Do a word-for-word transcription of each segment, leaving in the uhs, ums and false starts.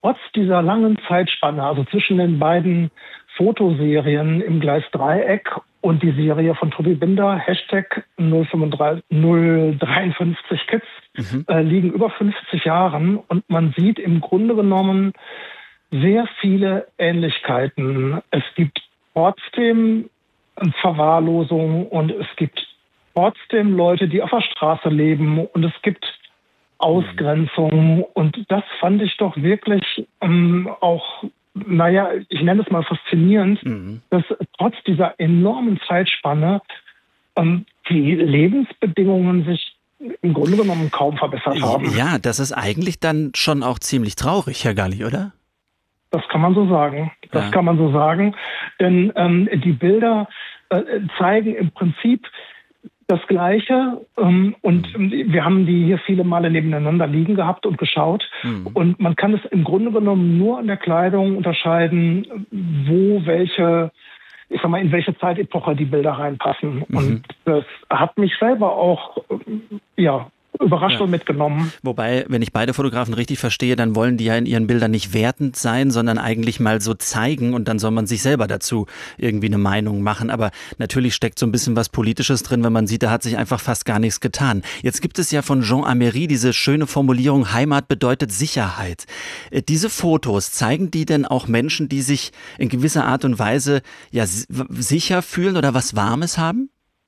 trotz dieser langen Zeitspanne, also zwischen den beiden Fotoserien im Gleisdreieck und die Serie von Tobi Binder, Hashtag null dreiundfünfzig Kids, mhm. äh, liegen über fünfzig Jahren und man sieht im Grunde genommen sehr viele Ähnlichkeiten. Es gibt trotzdem Verwahrlosung und es gibt trotzdem Leute, die auf der Straße leben und es gibt Ausgrenzung und das fand ich doch wirklich ähm, auch, naja, ich nenne es mal faszinierend, mhm. dass trotz dieser enormen Zeitspanne ähm, die Lebensbedingungen sich im Grunde genommen kaum verbessert haben. Ja, das ist eigentlich dann schon auch ziemlich traurig, Herr Galli, oder? Das kann man so sagen. Das ja. kann man so sagen. Denn ähm, die Bilder äh, zeigen im Prinzip das Gleiche. Ähm, und mhm. wir haben die hier viele Male nebeneinander liegen gehabt und geschaut. Mhm. Und man kann es im Grunde genommen nur an der Kleidung unterscheiden, wo welche, ich sag mal, in welche Zeitepoche die Bilder reinpassen. Mhm. Und das hat mich selber auch, ja, überrascht ja. und mitgenommen. Wobei, wenn ich beide Fotografen richtig verstehe, dann wollen die ja in ihren Bildern nicht wertend sein, sondern eigentlich mal so zeigen und dann soll man sich selber dazu irgendwie eine Meinung machen. Aber natürlich steckt so ein bisschen was Politisches drin, wenn man sieht, da hat sich einfach fast gar nichts getan. Jetzt gibt es ja von Jean Améry diese schöne Formulierung, Heimat bedeutet Sicherheit. Diese Fotos, zeigen die denn auch Menschen, die sich in gewisser Art und Weise ja sicher fühlen oder was Warmes haben?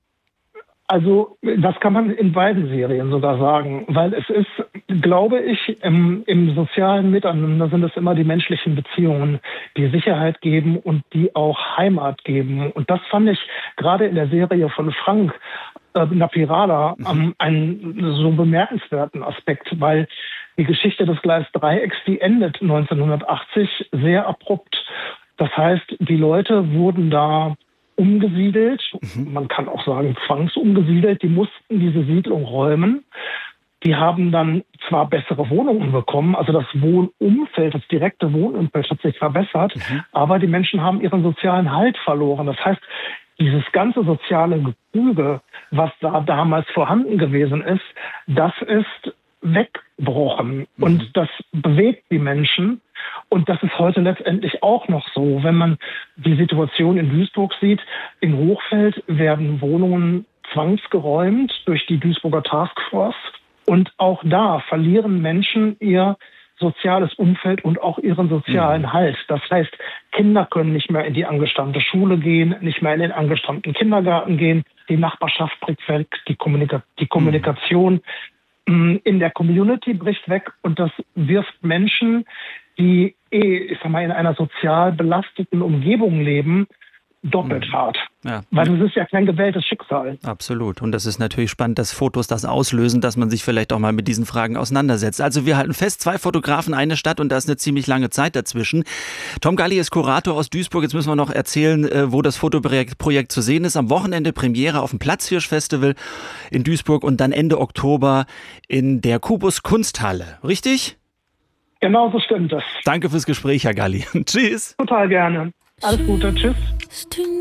Also das kann man in beiden Serien sogar sagen, weil es ist, glaube ich, im, im sozialen Miteinander sind es immer die menschlichen Beziehungen, die Sicherheit geben und die auch Heimat geben. Und das fand ich gerade in der Serie von Frank äh, Napirala ähm, einen so bemerkenswerten Aspekt, weil die Geschichte des Gleisdreiecks, die endet neunzehnhundertachtzig sehr abrupt. Das heißt, die Leute wurden da umgesiedelt, mhm. man kann auch sagen zwangsumgesiedelt, die mussten diese Siedlung räumen. Die haben dann zwar bessere Wohnungen bekommen, also das Wohnumfeld, das direkte Wohnumfeld hat sich verbessert, mhm. aber die Menschen haben ihren sozialen Halt verloren. Das heißt, dieses ganze soziale Gefüge, was da damals vorhanden gewesen ist, das ist weggebrochen mhm. und das bewegt die Menschen. Und das ist heute letztendlich auch noch so. Wenn man die Situation in Duisburg sieht, in Hochfeld werden Wohnungen zwangsgeräumt durch die Duisburger Taskforce. Und auch da verlieren Menschen ihr soziales Umfeld und auch ihren sozialen mhm. Halt. Das heißt, Kinder können nicht mehr in die angestammte Schule gehen, nicht mehr in den angestammten Kindergarten gehen. Die Nachbarschaft bricht weg, die, Kommunika- die Kommunikation mhm. in der Community bricht weg. Und das wirft Menschen, die eh, ich sag mal, in einer sozial belasteten Umgebung leben, doppelt hart. Ja. Weil es ist ja kein gewähltes Schicksal. Absolut. Und das ist natürlich spannend, dass Fotos das auslösen, dass man sich vielleicht auch mal mit diesen Fragen auseinandersetzt. Also wir halten fest, zwei Fotografen, eine Stadt und da ist eine ziemlich lange Zeit dazwischen. Tom Galli ist Kurator aus Duisburg. Jetzt müssen wir noch erzählen, wo das Fotoprojekt Projekt zu sehen ist. Am Wochenende Premiere auf dem Platzhirsch-Festival in Duisburg und dann Ende Oktober in der Kubus Kunsthalle. Richtig? Genau so stimmt es. Danke fürs Gespräch, Herr Galli. Tschüss. Total gerne. Alles Gute. Tschüss.